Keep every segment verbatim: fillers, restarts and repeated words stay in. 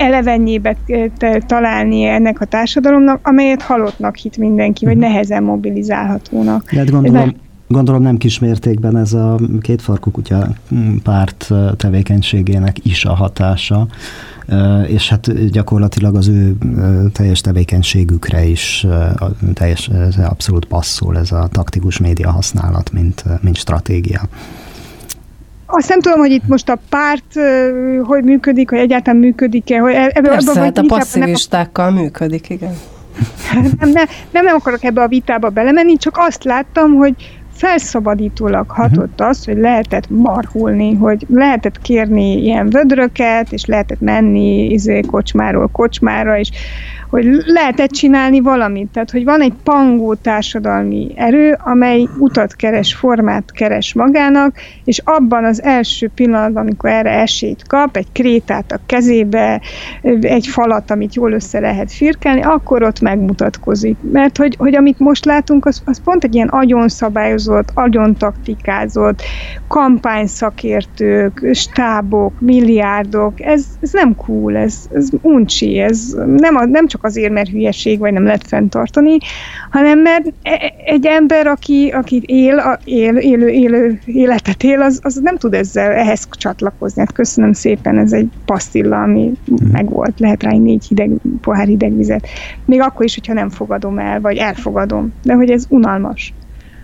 elevenjébe találni ennek a társadalomnak, amelyet halottnak hitt mindenki, vagy nehezen mobilizálhatónak. Hát gondolom, gondolom nem kismértékben ez a kétfarkú kutya párt tevékenységének is a hatása, és hát gyakorlatilag az ő teljes tevékenységükre is teljes, abszolút passzol ez a taktikus média használat, mint, mint stratégia. Azt nem tudom, hogy itt most a párt hogy működik, hogy egyáltalán működik-e. Hogy ebből, Persze, ebbe, hát a passzivistákkal nem, működik, igen. Nem, nem, nem, nem akarok ebbe a vitába belemenni, csak azt láttam, hogy felszabadítólag hatott az, hogy lehetett marhulni, hogy lehetett kérni ilyen vödröket, és lehetett menni izé, kocsmáról kocsmára, és hogy lehetett csinálni valamit. Tehát, hogy van egy pangó társadalmi erő, amely utat keres, formát keres magának, és abban az első pillanatban, amikor erre esélyt kap, egy krétát a kezébe, egy falat, amit jól össze lehet firkálni, akkor ott megmutatkozik. Mert hogy, hogy amit most látunk, az, az pont egy ilyen agyonszabályozott, agyontaktikázott, kampányszakértők, stábok, milliárdok, ez, ez nem cool, ez, ez uncsi, ez nem, a, nem csak azért, mert hülyeség, vagy nem lehet fenntartani, hanem mert egy ember, aki, aki él, él élő, élő életet él, az, az nem tud ezzel, ehhez csatlakozni. Hát köszönöm szépen, ez egy pasztilla, ami mm. megvolt, lehet rá egy négy hideg, pohár hideg vizet. Még akkor is, hogyha nem fogadom el, vagy elfogadom. De hogy ez unalmas.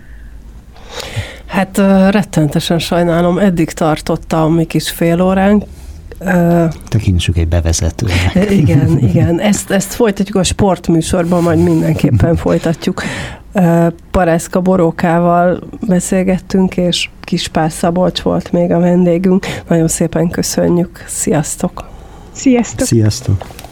Hát rettenetesen sajnálom, eddig tartotta a mi kis fél óránk. Tekintsük egy bevezetőnek. Igen, igen. Ezt, ezt folytatjuk a sportműsorban, majd mindenképpen folytatjuk. Parászka Borókával beszélgettünk, és Kispál Szabolcs volt még a vendégünk. Nagyon szépen köszönjük. Sziasztok! Sziasztok! Sziasztok!